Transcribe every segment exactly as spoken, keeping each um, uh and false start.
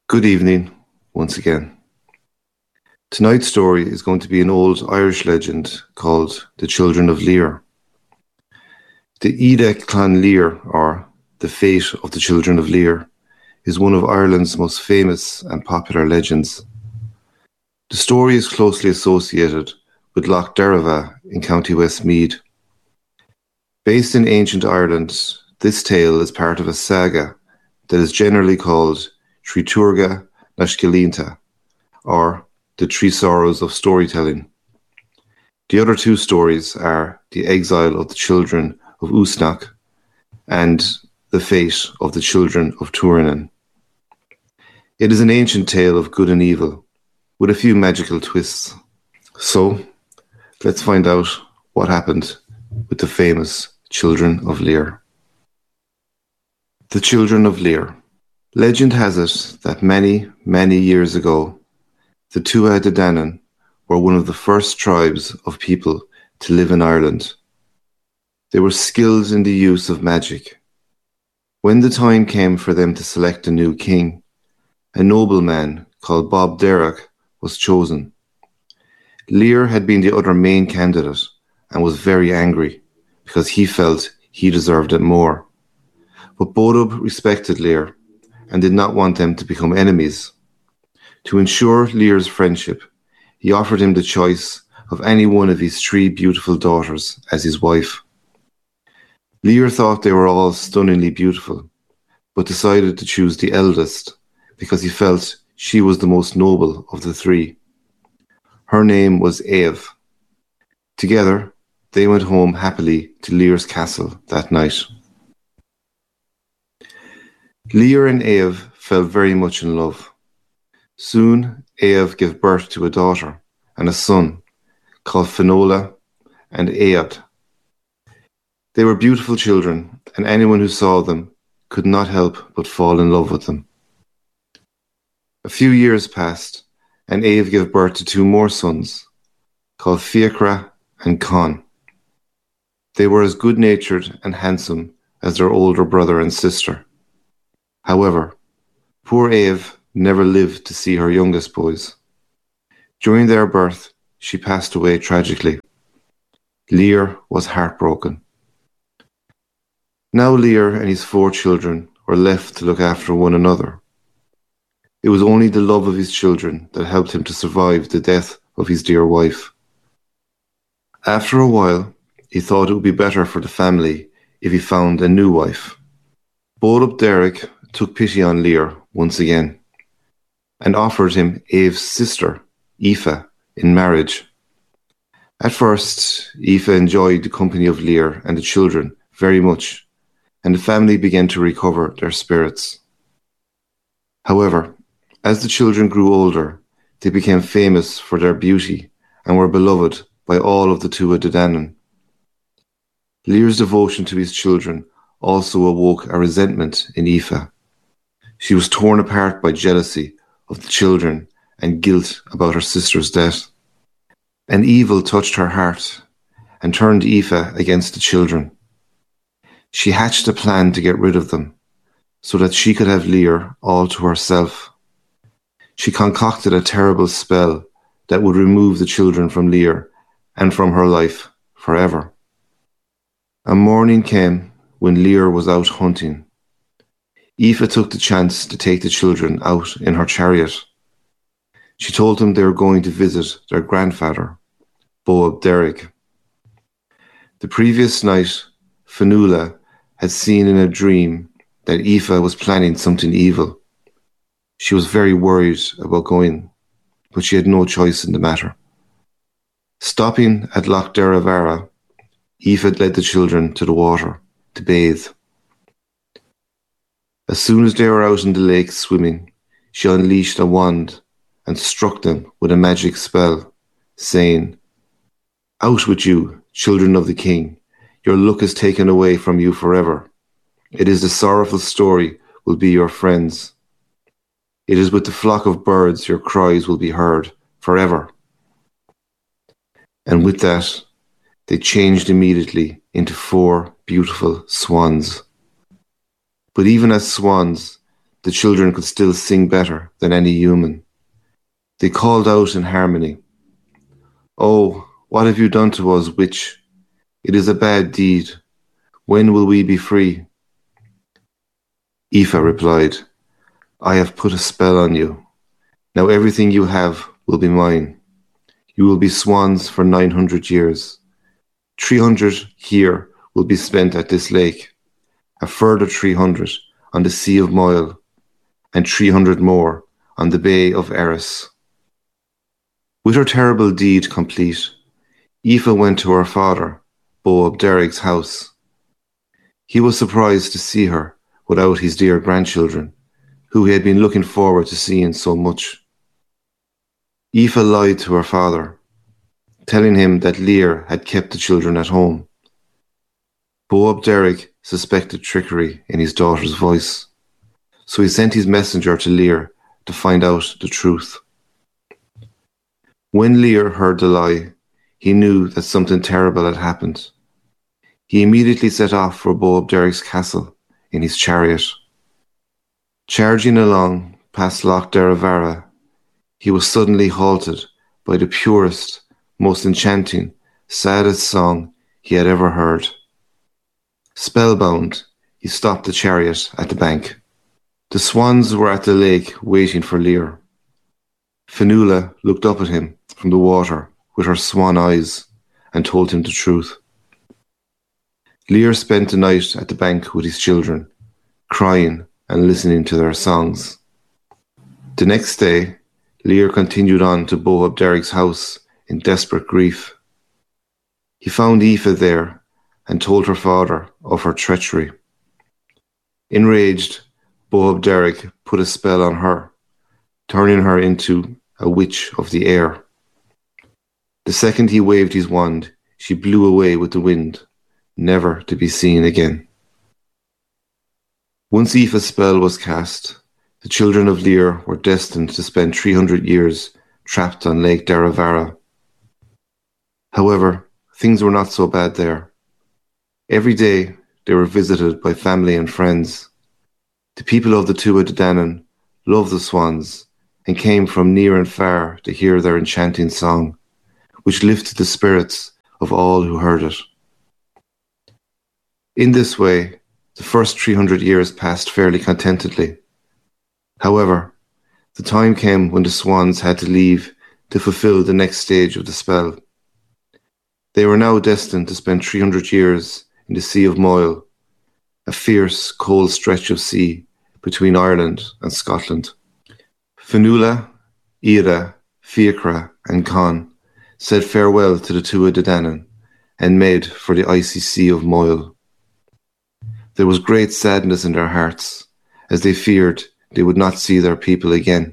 Good evening, once again. Tonight's story is going to be an old Irish legend called The Children of Lear. The Ida Clan Lear, or The Fate of the Children of Lear, is one of Ireland's most famous and popular legends. The story is closely associated with Loch Derrava in County Westmeath. Based in ancient Ireland, this tale is part of a saga that is generally called Trí Tuirge na Sciaillonta, or The Three Sorrows of Storytelling. The other two stories are The Exile of the Children of Usnach and The Fate of the Children of Tuireann. It is an ancient tale of good and evil, with a few magical twists. So, let's find out what happened with the famous Children of Lear. The Children of Lear. Legend has it that many, many years ago, the Tuatha De Danann were one of the first tribes of people to live in Ireland. They were skilled in the use of magic. When the time came for them to select a new king, a nobleman called Bob Derrick was chosen. Lear had been the other main candidate and was very angry because he felt he deserved it more. But Bob respected Lear and did not want them to become enemies. To ensure Lear's friendship, he offered him the choice of any one of his three beautiful daughters as his wife. Lear thought they were all stunningly beautiful, but decided to choose the eldest because he felt she was the most noble of the three. Her name was Éive. Together, they went home happily to Lear's castle that night. Lear and Éive fell very much in love. Soon, Éive gave birth to a daughter and a son called Finola and Éad. They were beautiful children, and anyone who saw them could not help but fall in love with them. A few years passed, and Éive gave birth to two more sons called Fiachra and Con. They were as good-natured and handsome as their older brother and sister. However, poor Éive never lived to see her youngest boys. During their birth, she passed away tragically. Lear was heartbroken. Now Lear and his four children were left to look after one another. It was only the love of his children that helped him to survive the death of his dear wife. After a while, he thought it would be better for the family if he found a new wife. Bob Derrick took pity on Lear once again and offered him Éive's sister, Aoife, in marriage. At first, Aoife enjoyed the company of Lear and the children very much, and the family began to recover their spirits. However, as the children grew older, they became famous for their beauty and were beloved by all of the Tuatha De Danann. Lear's devotion to his children also awoke a resentment in Aoife. She was torn apart by jealousy of the children and guilt about her sister's death. An evil touched her heart and turned Aoife against the children. She hatched a plan to get rid of them so that she could have Lear all to herself. She concocted a terrible spell that would remove the children from Lear and from her life forever. A morning came when Lear was out hunting. Aoife took the chance to take the children out in her chariot. She told them they were going to visit their grandfather, Boab Derrick. The previous night, Fionnuala had seen in a dream that Aoife was planning something evil. She was very worried about going, but she had no choice in the matter. Stopping at Loch Derravara, Aoife led the children to the water to bathe. As soon as they were out in the lake swimming, she unleashed a wand and struck them with a magic spell, saying, "Out with you, children of the king. Your luck is taken away from you forever. It is the sorrowful story will be your friends. It is with the flock of birds your cries will be heard forever." And with that, they changed immediately into four beautiful swans. But even as swans, the children could still sing better than any human. They called out in harmony, "Oh, what have you done to us, witch? It is a bad deed. When will we be free?" Aoife replied, "I have put a spell on you. Now everything you have will be mine. You will be swans for nine hundred years. Three hundred here will be spent at this lake, a further three hundred on the Sea of Moyle, and three hundred more on the Bay of Eris." With her terrible deed complete, Aoife went to her father, Boab Derrig's house. He was surprised to see her without his dear grandchildren, who he had been looking forward to seeing so much. Aoife lied to her father, telling him that Lear had kept the children at home. Boab Derrig suspected trickery in his daughter's voice, so he sent his messenger to Lear to find out the truth. When Lear heard the lie, he knew that something terrible had happened. He immediately set off for Boab Derrig's castle in his chariot. Charging along past Loch Derravara, he was suddenly halted by the purest, most enchanting, saddest song he had ever heard. Spellbound, he stopped the chariot at the bank. The swans were at the lake waiting for Lear. Fionnuala looked up at him from the water with her swan eyes and told him the truth. Lear spent the night at the bank with his children, crying and listening to their songs. The next day, Lear continued on to Boab Derrig's house in desperate grief. He found Aoife there and told her father of her treachery. Enraged, Boab Derrig put a spell on her, turning her into a witch of the air. The second he waved his wand, she blew away with the wind, never to be seen again. Once Aoife's spell was cast, the children of Lear were destined to spend three hundred years trapped on Lake Derravara. However, things were not so bad there. Every day they were visited by family and friends. The people of the Tuatha De Danann loved the swans and came from near and far to hear their enchanting song, which lifted the spirits of all who heard it. In this way, the first three hundred years passed fairly contentedly. However, the time came when the swans had to leave to fulfill the next stage of the spell. They were now destined to spend three hundred years in the Sea of Moyle, a fierce, cold stretch of sea between Ireland and Scotland. Fionnuala, Ira, Fiachra, and Con said farewell to the Tuatha De Danann and made for the icy Sea of Moyle. There was great sadness in their hearts, as they feared they would not see their people again.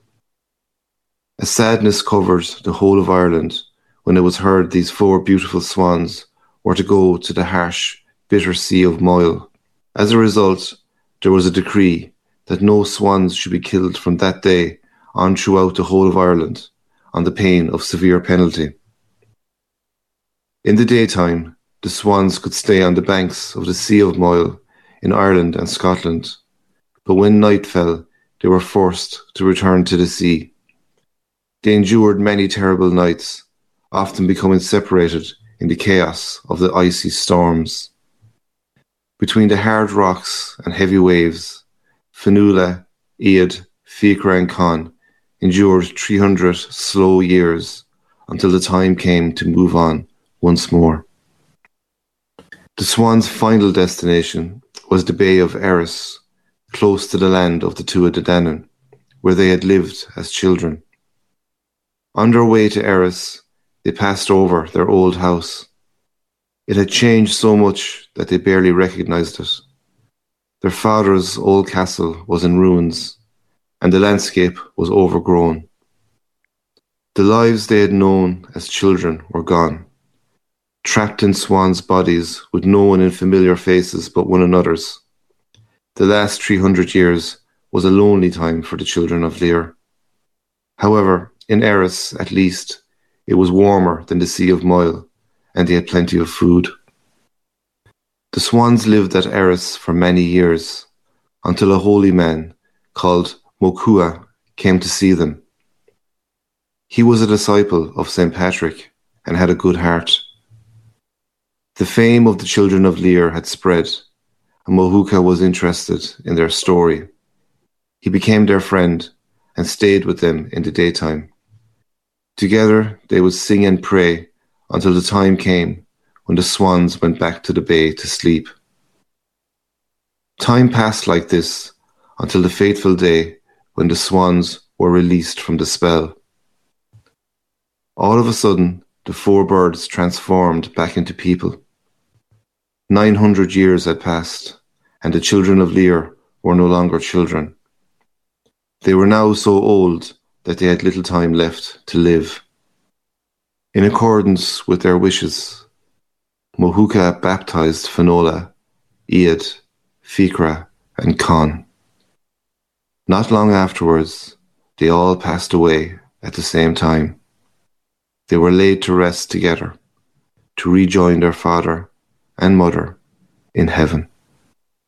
A sadness covered the whole of Ireland when it was heard these four beautiful swans were to go to the harsh, bitter Sea of Moyle. As a result, there was a decree that no swans should be killed from that day on throughout the whole of Ireland, on the pain of severe penalty. In the daytime, the swans could stay on the banks of the Sea of Moyle in Ireland and Scotland, but when night fell, they were forced to return to the sea. They endured many terrible nights, often becoming separated in the chaos of the icy storms. Between the hard rocks and heavy waves, Fionnuala, Iad, Fiachra and Con endured three hundred slow years until the time came to move on once more. The swans' final destination was the Bay of Eris, close to the land of the Tuatha De Danann, where they had lived as children. On their way to Eris, they passed over their old house. It had changed so much that they barely recognized it. Their father's old castle was in ruins, and the landscape was overgrown. The lives they had known as children were gone, trapped in swans' bodies with no one in familiar faces but one another's. The last three hundred years was a lonely time for the children of Lear. However, in Eris, at least, it was warmer than the Sea of Moyle, and they had plenty of food. The swans lived at Eris for many years, until a holy man, called Mokua came to see them. He was a disciple of Saint Patrick and had a good heart. The fame of the children of Lear had spread, and Mohuka was interested in their story. He became their friend and stayed with them in the daytime. Together they would sing and pray until the time came when the swans went back to the bay to sleep. Time passed like this until the fateful day when the swans were released from the spell. All of a sudden, the four birds transformed back into people. Nine hundred years had passed, and the children of Lear were no longer children. They were now so old that they had little time left to live. In accordance with their wishes, Mohuka baptized Finola, Iad, Fikra, and Con. Not long afterwards, they all passed away at the same time. They were laid to rest together, to rejoin their father and mother in heaven.